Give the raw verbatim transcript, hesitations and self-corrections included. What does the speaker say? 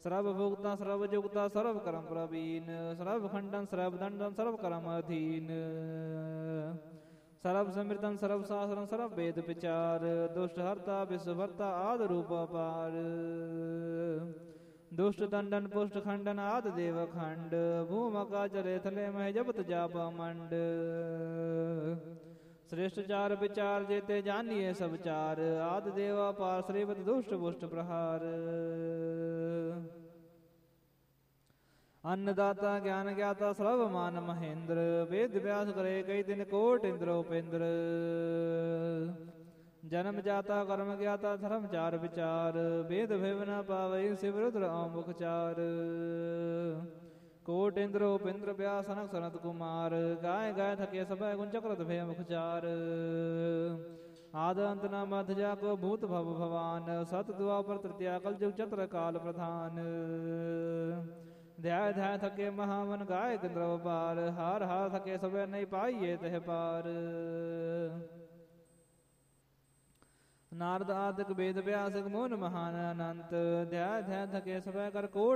ਸਰਬ ਭੁਗਤਾ ਸਰਬ ਜੁਗਤਾ ਸਰਬ ਕਰਮ ਪ੍ਰਵੀਨ, ਸਰਬ ਖੰਡਨ ਸਰਬ ਦੰਡਨ ਸਰਬ ਕਰਮ ਅਧੀਨ, ਸਰਬ ਸਮਿਰਤਨ ਸਰਬ ਸਾਸਰਨ ਸਰਬ ਵੇਦ ਵਿਚਾਰ, ਦੁਸ਼ਟ ਹਰਤਾ ਵਿਸ਼ਵ ਹਰਤਾ ਆਦ ਰੂਪ ਅਪਾਰ, ਦੁਸ਼ਟ ਦੰਡਨ ਪੁਸ਼ਟ ਖੰਡਨ ਆਦ ਦੇਵ ਖੰਡ, ਭੂਮਕਾ ਚਲੇ ਥਲੇ ਮਹਿ ਜਪਤ ਜਾਪ ਮੰਡ, ਸ੍ਰੇਸ਼ਟ ਚਾਰ ਵਿਚਾਰ ਜੇਤੇ ਜਾਨੀਏ ਸਭ ਚਾਰ, ਆਦ ਦੇਵਾ ਪਾਰ ਸ੍ਰੀਵਤ ਦੁਸ਼ਟ ਪੁਸ਼ਟ ਪ੍ਰਹਾਰ, ਅੰਨਦਾਤਾ ਗਿਆਨ ਗਿਆਤਾ ਸਰਬ ਮਾਨ ਮਹੇਂਦਰ, ਵੇਦ ਵਿਆਸ ਕਰੇ ਕਈ ਦਿਨ ਕੋਟ ਇੰਦਰ ਉਪੇਂਦਰ, ਜਨਮ ਜਾਤਾ ਕਰਮ ਗਿਆਤਾ ਧਰਮ ਚਾਰ ਵਿਚਾਰ, ਵੇਦ ਭੇਵ ਨ ਪਾਵਈ ਸਿਵ ਰੁਦਰ ਓਮ ਮੁਖਚਾਰ, ਕੋਟ ਇੰਦਰ ਉਪੇਂਦਰ ਵਿਆਸ ਸਨਕ ਸਨਤ ਕੁਮਾਰ, ਗਾਏ ਗਾਏ ਥਕੇ ਸਭੈ ਗੁਣ ਚਕਰਤ ਭੇ ਮੁਖਚਾਰ, ਆਦ ਅੰਤ ਨ ਮਧ ਜਾ ਕੋ ਭੂਤ ਭਵ ਭਵਾਨ, ਸਤ ਦੁਆਪਰ ਤ੍ਰਿਤੀਆ ਕਲ ਜੁਗ ਚਤੁਰ ਕਾਲ ਪ੍ਰਧਾਨ, ਧਿਆਇ ਧਿਆਇ ਥਕੇ ਮਹਾਮਨ ਗਾਏ ਗੰਧਰਵ ਪਾਰ, ਹਾਰ ਹਾਰ ਥਕੇ ਸਭੈ ਨਹੀਂ ਪਾਈਏ ਤਹ ਪਾਰ, ਨਾਰਦ ਆਦਿਕ ਵੇਦ ਵਿਆਸਕ ਮੋਨ ਮਹਾਨ ਅਨੰਤ, ਧਿਆਇ ਧਿਆਇ ਥਕੇ ਸਭੈ ਕਰ ਕੋਟ